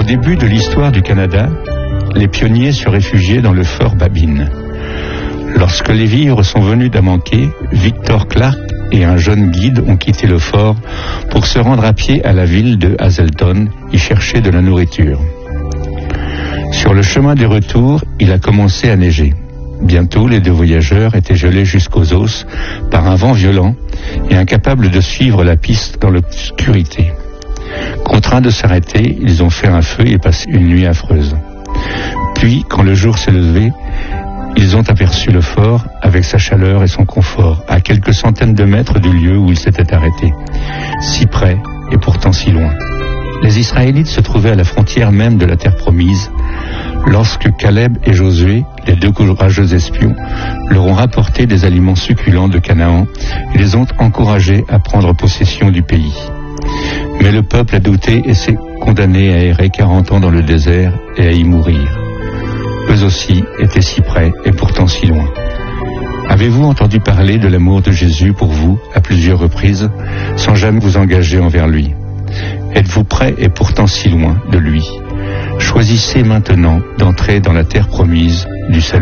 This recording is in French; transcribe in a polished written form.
début de l'histoire du Canada, les pionniers se réfugiaient dans le fort Babine. Lorsque les vivres sont venus à manquer, Victor Clark et un jeune guide ont quitté le fort pour se rendre à pied à la ville de Hazelton y chercher de la nourriture. Sur le chemin du retour, il a commencé à neiger. Bientôt, les deux voyageurs étaient gelés jusqu'aux os par un vent violent et incapables de suivre la piste dans l'obscurité. Contraints de s'arrêter, ils ont fait un feu et passé une nuit affreuse. Puis, quand le jour s'est levé, ils ont aperçu le fort avec sa chaleur et son confort, à quelques centaines de mètres du lieu où ils s'étaient arrêtés. Si près et pourtant si loin. Les Israélites se trouvaient à la frontière même de la terre promise, lorsque Caleb et Josué, les deux courageux espions, leur ont rapporté des aliments succulents de Canaan et les ont encouragés à prendre possession du pays. Mais le peuple a douté et s'est condamné à errer 40 ans dans le désert et à y mourir. Eux aussi étaient si près et pourtant si loin. Avez-vous entendu parler de l'amour de Jésus pour vous à plusieurs reprises, sans jamais vous engager envers lui? Êtes-vous près et pourtant si loin de lui? Choisissez maintenant d'entrer dans la terre promise du salut.